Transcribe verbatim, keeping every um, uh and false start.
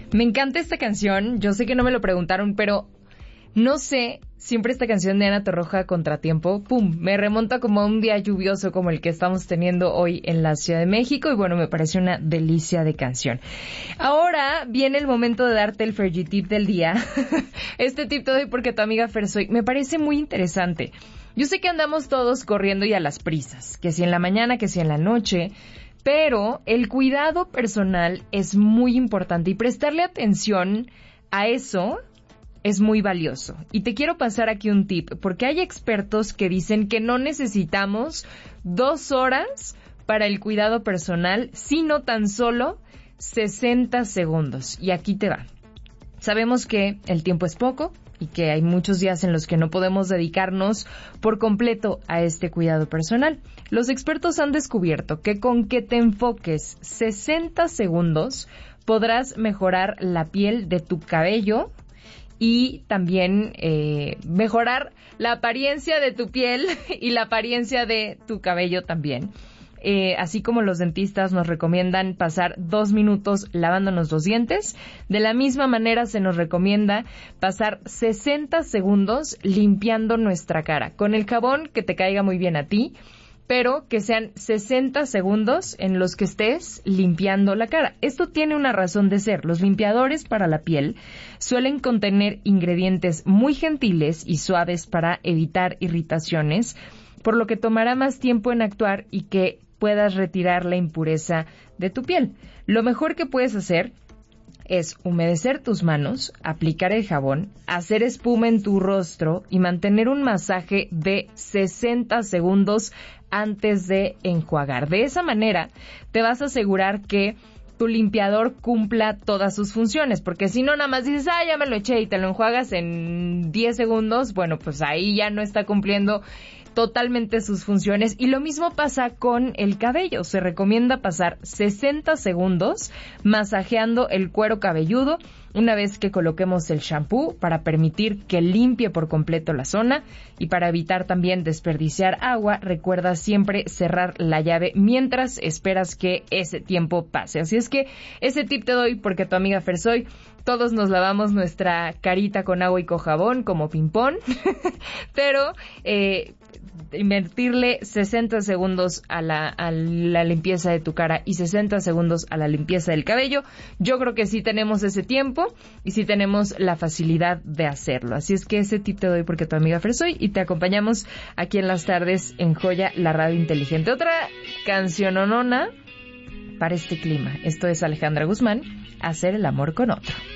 Me encanta esta canción. Yo sé que no me lo preguntaron, pero no sé, siempre esta canción de Ana Torroja, Contratiempo, pum, me remonta como a un día lluvioso como el que estamos teniendo hoy en la Ciudad de México y bueno, me parece una delicia de canción. Ahora viene el momento de darte el Fergie Tip del día. Este tip te doy porque tu amiga Fer soy. Me parece muy interesante. Yo sé que andamos todos corriendo y a las prisas, que si en la mañana, que si en la noche, pero el cuidado personal es muy importante y prestarle atención a eso es muy valioso. Y te quiero pasar aquí un tip, porque hay expertos que dicen que no necesitamos dos horas para el cuidado personal, sino tan solo sesenta segundos. Y aquí te va. Sabemos que el tiempo es poco y que hay muchos días en los que no podemos dedicarnos por completo a este cuidado personal. Los expertos han descubierto que con que te enfoques sesenta segundos podrás mejorar la piel de tu cabello y también eh, mejorar la apariencia de tu piel y la apariencia de tu cabello también. Eh, así como los dentistas nos recomiendan pasar dos minutos lavándonos los dientes, de la misma manera se nos recomienda pasar sesenta segundos limpiando nuestra cara con el jabón que te caiga muy bien a ti, pero que sean sesenta segundos en los que estés limpiando la cara. Esto tiene una razón de ser. Los limpiadores para la piel suelen contener ingredientes muy gentiles y suaves para evitar irritaciones, por lo que tomará más tiempo en actuar y que puedas retirar la impureza de tu piel. Lo mejor que puedes hacer es humedecer tus manos, aplicar el jabón, hacer espuma en tu rostro y mantener un masaje de sesenta segundos antes de enjuagar. De esa manera te vas a asegurar que tu limpiador cumpla todas sus funciones, porque si no nada más dices, ah, ya me lo eché y te lo enjuagas en diez segundos, bueno, pues ahí ya no está cumpliendo totalmente sus funciones. Y lo mismo pasa con el cabello. Se recomienda pasar sesenta segundos masajeando el cuero cabelludo una vez que coloquemos el shampoo para permitir que limpie por completo la zona y para evitar también desperdiciar agua. Recuerda siempre cerrar la llave mientras esperas que ese tiempo pase. Así es que ese tip te doy porque tu amiga Fer soy. Todos nos lavamos nuestra carita con agua y con jabón como ping-pong, pero eh, invertirle sesenta segundos a la, a la limpieza de tu cara y sesenta segundos a la limpieza del cabello, yo creo que sí tenemos ese tiempo y sí tenemos la facilidad de hacerlo. Así es que ese tip te doy porque tu amiga Fer soy y te acompañamos aquí en las tardes en Joya, la radio inteligente. Otra canciononona para este clima. Esto es Alejandra Guzmán, Hacer el amor con otro.